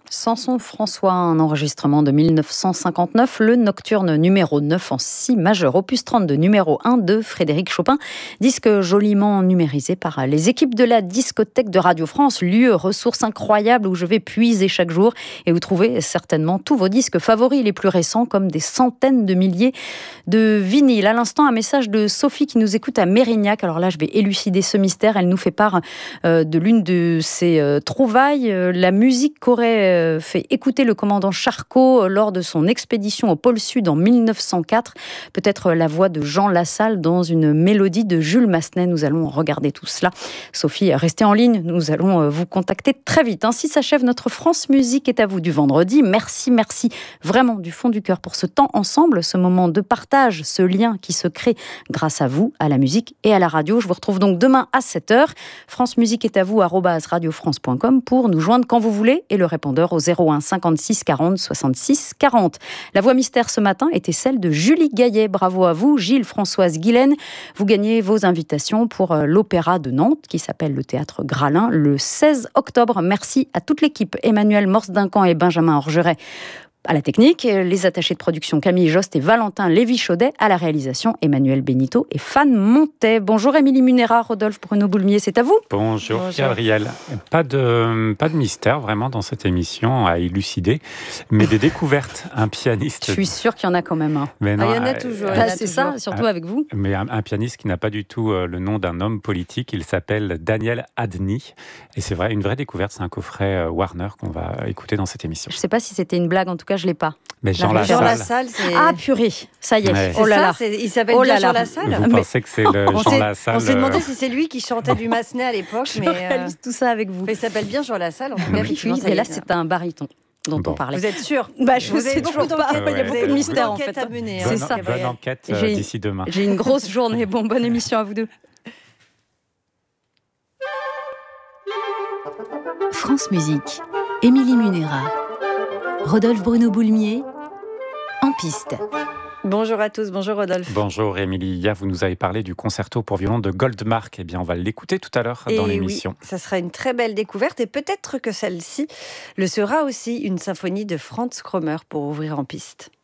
Samson François, un enregistrement de 1959, le nocturne numéro 9 en si majeur, opus 32 numéro 1 de Frédéric Chopin, disque joliment numérisé par les équipes de la discothèque de Radio France, lieu ressource incroyable où je vais puiser chaque jour et où trouver certainement tous vos disques favoris les plus récents, comme des centaines de milliers de vinyles. À l'instant, un message de Sophie qui nous écoute à Mérignac. Alors là, je vais élucider ce mystère. Elle nous fait part de l'une de ses trouvailles, la musique qu'aurait fait écouter le commandant Charcot lors de son expédition au pôle Sud en 1904. Peut-être la voix de Jean Lassalle dans une mélodie de Jules Massenet. Nous allons regarder tout cela. Sophie, restez en ligne. Nous allons vous contacter très vite. Ainsi s'achève notre France Musique est à vous du vendredi. Merci vraiment du fond du cœur pour ce temps ensemble, ce moment de partage, ce lien qui se crée grâce à vous, à la musique et à la radio. Je vous retrouve donc demain à 7h. France Musique est à vous @radiofrance.com pour nous joindre quand vous voulez et le répondeur au 01 56 40 66 40. La voix mystère ce matin était celle de Julie Gaillet. Bravo à vous, Gilles Françoise Guilaine. Vous gagnez vos invitations pour l'Opéra de Nantes qui s'appelle le Théâtre Gralin le 16 octobre. Merci à toute l'équipe, Emmanuel Morse-Duncan et Benjamin Orgeret à la technique, les attachés de production Camille Jost et Valentin Lévy-Chaudet, à la réalisation Emmanuel Benito et Fan Montet. Bonjour Émilie Munera, Rodolphe Bruno-Boulmier, c'est à vous. Bonjour Gabriel. Pas de mystère vraiment dans cette émission à élucider, mais des découvertes. Un pianiste. Je suis sûre qu'il y en a quand même un. Mais non, il y en a toujours. C'est ça, surtout avec vous. Mais un pianiste qui n'a pas du tout le nom d'un homme politique, il s'appelle Daniel Adny. Et c'est vrai, une vraie découverte, c'est un coffret Warner qu'on va écouter dans cette émission. Je ne sais pas si c'était une blague, en tout cas je ne l'ai pas. Mais Jean Lassalle, c'est... Ah purée, ça y est. Ouais. Oh là là. Il s'appelle bien Jean Lassalle. Vous pensez que c'est le Jean Lassalle? On s'est demandé si c'est lui qui chantait du Massenet à l'époque. Je réalise tout ça avec vous. Il s'appelle bien Jean Lassalle. En tout cas, Et là c'est un baryton dont on parlait. Vous êtes sûr? Je vous sais avez toujours beaucoup pas. d'enquêtes. Il y a beaucoup de mystères en fait. À mener, c'est ça. Bonne enquête d'ici demain. J'ai une grosse journée. Bonne émission à vous deux. France Musique, Émilie Munera, Rodolphe Bruno-Boulmier, en piste. Bonjour à tous, bonjour Rodolphe. Bonjour Émilie, hier vous nous avez parlé du concerto pour violon de Goldmark. Eh bien on va l'écouter tout à l'heure dans l'émission. Oui, ça sera une très belle découverte et peut-être que celle-ci le sera aussi, une symphonie de Franz Krommer pour ouvrir en piste.